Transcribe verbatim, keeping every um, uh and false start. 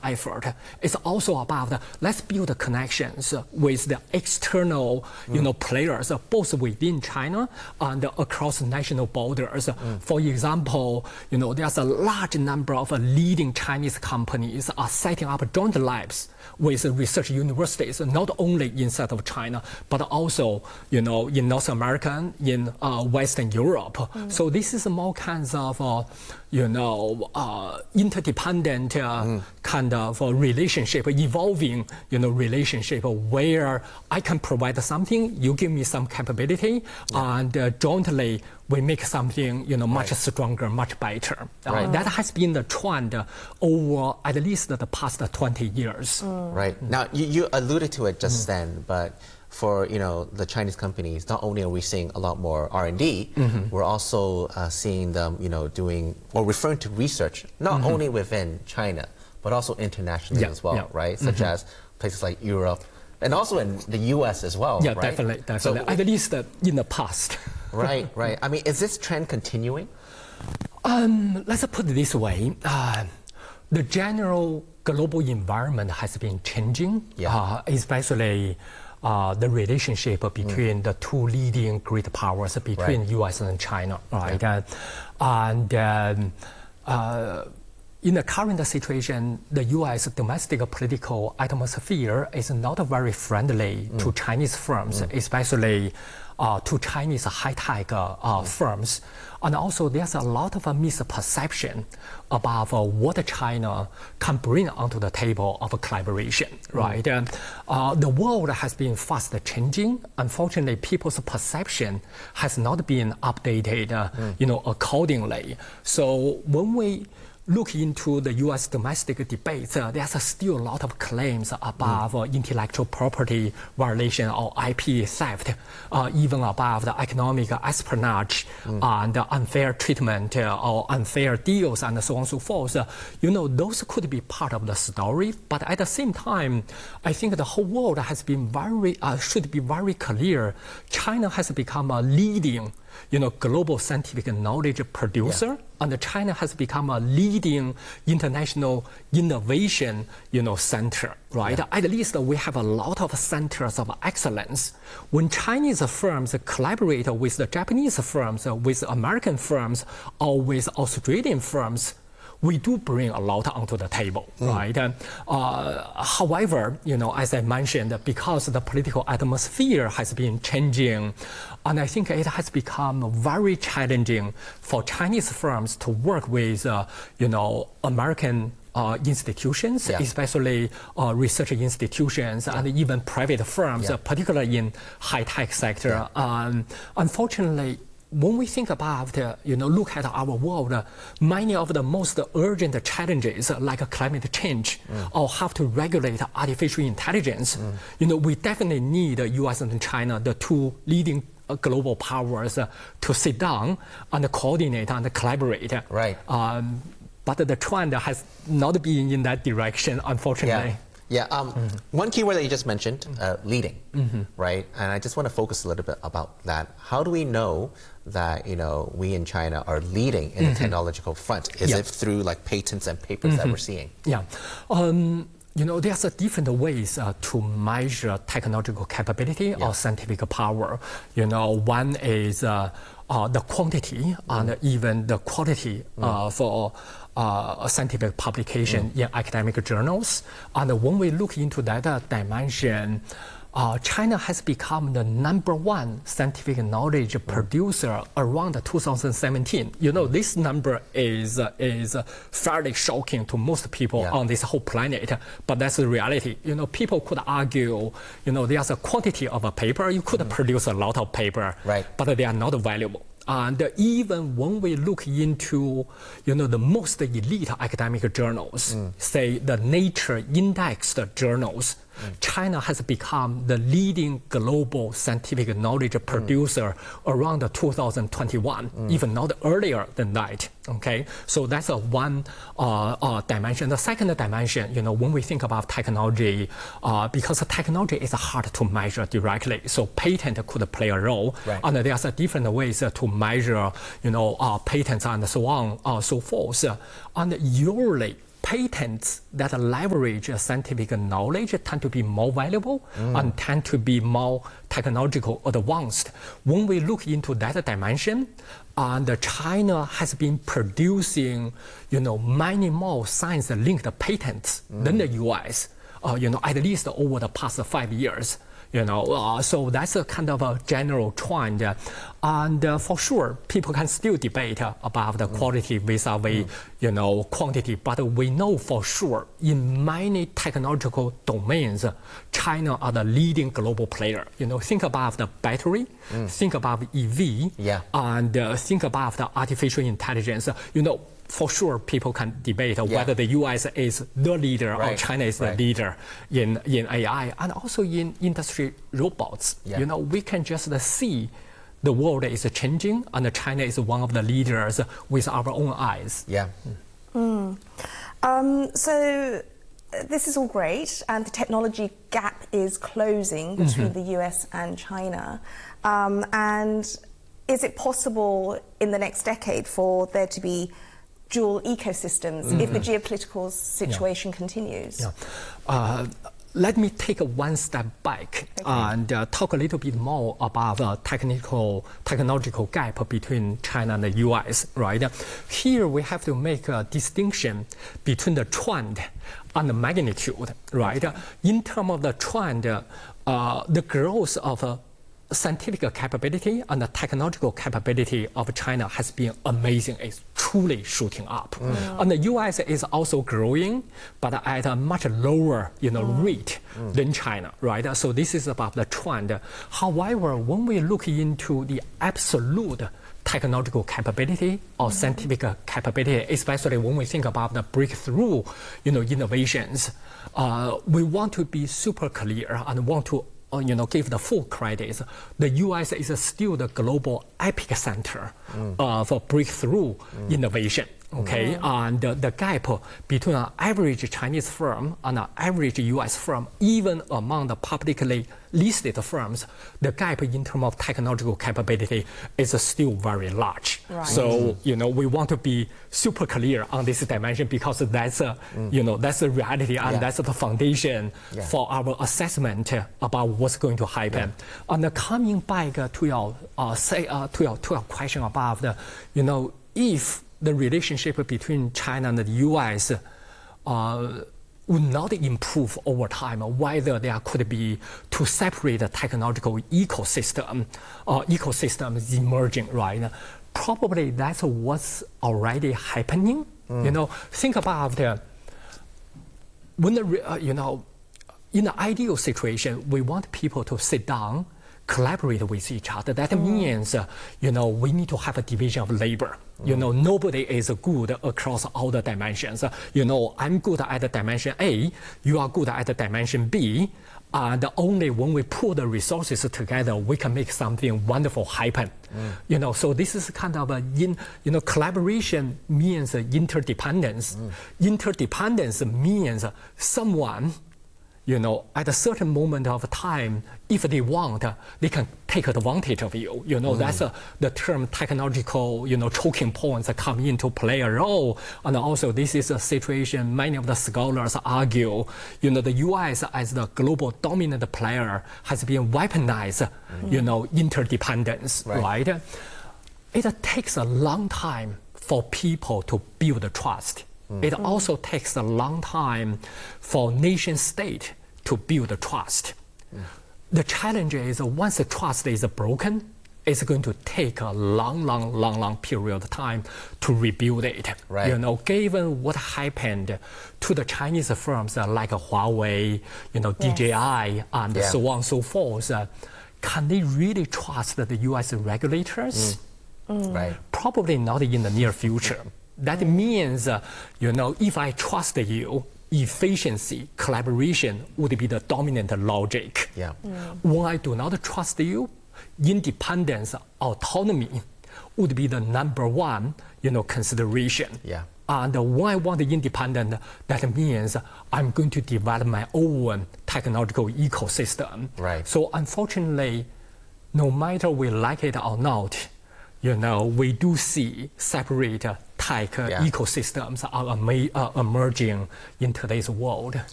effort. It's also about uh, let's build connections with the external, mm. you know, players, uh, both within China and across national borders. Mm. For example, you know, there's a large number of uh, leading Chinese companies are setting up joint labs with research universities, not only inside of China, but also, you know, in North America, in uh, Western Europe. Mm. So this is more kinds of, uh, you know, uh, interdependent uh, mm. kind of uh, relationship, evolving, you know, relationship where I can provide something, you give me some capability, yeah. and uh, jointly we make something, you know, much right. stronger, much better. Uh, right. That has been the trend over at least the past twenty years. Mm. Right. Now, you, you alluded to it just mm. then, but for, you know, the Chinese companies, not only are we seeing a lot more R and D, mm-hmm. we're also uh, seeing them, you know, doing, or referring to research, not mm-hmm. only within China, but also internationally yeah. as well, yeah. right? Such mm-hmm. as places like Europe, and also in the U S as well, yeah, right? definitely, definitely. So, at least uh, in the past. Right, right. I mean, is this trend continuing? Um, let's put it this way. Uh, the general global environment has been changing, yeah. uh, especially uh, the relationship between mm. the two leading great powers, between right. U S and China, right? Yeah. Uh, and um, uh, in the current situation, the U S domestic political atmosphere is not very friendly mm. to Chinese firms, mm. especially uh, to Chinese high-tech uh, uh, mm. firms. And also there's a lot of uh, misperception about uh, what China can bring onto the table of collaboration, mm. right? Uh, uh, the world has been fast changing. Unfortunately, people's perception has not been updated, uh, mm. you know, accordingly. So when we look into the U S domestic debates, uh, there's uh, still a lot of claims about mm. uh, intellectual property violation or I P theft, uh, even about the economic espionage mm. and uh, unfair treatment uh, or unfair deals and so on and so forth. Uh, you know, those could be part of the story, but at the same time, I think the whole world has been very, uh, should be very clear. China has become a leading you know, global scientific knowledge producer, yeah. and China has become a leading international innovation, you know, center, right? Yeah. At least we have a lot of centers of excellence. When Chinese firms collaborate with the Japanese firms, with American firms, or with Australian firms, we do bring a lot onto the table, mm. right? Uh, however, you know, as I mentioned, because the political atmosphere has been changing, and I think it has become very challenging for Chinese firms to work with, uh, you know, American uh, institutions, yeah. especially uh, research institutions yeah. and even private firms, yeah. uh, particularly in high-tech sector. Yeah. Um, unfortunately, when we think about, uh, you know, look at our world, uh, many of the most urgent challenges uh, like uh, climate change mm. or have to regulate artificial intelligence, mm. you know, we definitely need uh, U S and China, the two leading uh, global powers, uh, to sit down and coordinate and collaborate. Right. Um, but the trend has not been in that direction, unfortunately. Yeah. Yeah, um, mm-hmm. one keyword that you just mentioned, uh, leading, mm-hmm. right? And I just want to focus a little bit about that. How do we know that, you know, we in China are leading in mm-hmm. the technological front? Is yeah. it through like patents and papers mm-hmm. that we're seeing? Yeah. Um, you know, there's a different ways uh, to measure technological capability yeah. or scientific power. You know, one is uh, uh, the quantity mm. and even the quality mm. uh, for uh, a scientific publication mm. in academic journals. And when we look into that uh, dimension, Uh, China has become the number one scientific knowledge mm. producer around two thousand seventeen. You know, this number is uh, is uh, fairly shocking to most people yeah. on this whole planet, but that's the reality. You know, people could argue, you know, there's a quantity of a paper, you could mm. produce a lot of paper, right. but they are not valuable. And even when we look into, you know, the most elite academic journals, mm. say the Nature indexed journals, mm. China has become the leading global scientific knowledge producer mm. around two thousand twenty-one, mm. even not earlier than that. Okay, so that's a one uh, uh, dimension. The second dimension, you know, when we think about technology, uh, because technology is hard to measure directly, so patent could play a role, right. and there's uh, different ways uh, to measure, you know, uh, patents and so on, uh, so forth. And usually, patents that leverage scientific knowledge tend to be more valuable mm. and tend to be more technological advanced. When we look into that dimension, and China has been producing, you know, many more science-linked patents mm. than the U S, uh, you know, at least over the past five years. You know, uh, so that's a kind of a general trend. Uh, and uh, for sure, people can still debate uh, about the quality vis-a-vis, mm. you know, quantity. But we know for sure in many technological domains, uh, China are the leading global player. You know, think about the battery, mm. think about E V, yeah. and uh, think about the artificial intelligence. Uh, you know, for sure, people can debate yeah. whether the U S is the leader right. or China is right. the leader in, in A I and also in industry robots. Yeah. You know, we can just see the world is changing and China is one of the leaders with our own eyes. Yeah. Mm. Um, so this is all great, and the technology gap is closing between mm-hmm. the U S and China. Um, and is it possible in the next decade for there to be dual ecosystems mm-hmm. if the geopolitical situation yeah. continues? Yeah. Uh, let me take one step back okay. and uh, talk a little bit more about the technical, technological gap between China and the U S, right? Here we have to make a distinction between the trend and the magnitude, right? Okay. In terms of the trend, uh, the growth of uh, scientific capability and the technological capability of China has been amazing. It's truly shooting up. Mm. And the U S is also growing, but at a much lower, you know, mm. rate mm. than China, right? So this is about the trend. However, when we look into the absolute technological capability or mm. scientific capability, especially when we think about the breakthrough, you know, innovations, uh, we want to be super clear and want to you know, give the full credit. The U S is still the global epicenter mm. of uh, breakthrough mm. innovation. Okay, mm. and uh, the gap between an average Chinese firm and an average U S firm, even among the publicly listed firms, the gap in terms of technological capability is uh, still very large. Right. So, mm. you know, we want to be super clear on this dimension because that's, uh, mm. you know, that's the reality and yeah. that's the foundation yeah. for our assessment about what's going to happen. Yeah. And uh, coming back uh, to your uh, say uh, to your to your question about the, you know, if the relationship between China and the U S uh, would not improve over time, whether there could be two separate technological ecosystem, uh, ecosystems emerging, right? Probably that's what's already happening. Mm. You know, think about uh, when the, uh, you know, in the ideal situation, we want people to sit down, collaborate with each other. That mm. means, uh, you know, we need to have a division of labor. Mm. You know, nobody is good across all the dimensions. Uh, you know, I'm good at the dimension A, you are good at the dimension B, and only when we pull the resources together, we can make something wonderful happen. Mm. You know, so this is kind of a, in, you know, collaboration means interdependence. Mm. Interdependence means someone, you know, at a certain moment of time, if they want, they can take advantage of you. You know, mm. that's uh, the term technological, you know, choking points come into play a role. And also this is a situation many of the scholars argue, you know, the U S as the global dominant player has been weaponized, mm. you know, interdependence, right. right? It takes a long time for people to build trust. Mm. It also takes a long time for nation state to build trust. Mm. The challenge is once the trust is broken, it's going to take a long, long, long, long period of time to rebuild it. Right. You know, given what happened to the Chinese firms uh, like Huawei, you know, yes. D J I, and yeah. so on and so forth, uh, can they really trust the U S regulators? Mm. Mm. Right. Probably not in the near future. That mm. means, uh, you know, if I trust you, efficiency, collaboration would be the dominant logic. Yeah. Mm. When I do not trust you, independence, autonomy would be the number one, you know, consideration. Yeah. And when I want independent, that means I'm going to develop my own technological ecosystem. Right. So unfortunately, no matter we like it or not, you know, we do see separate tech Yeah. ecosystems are, ama- are emerging in today's world.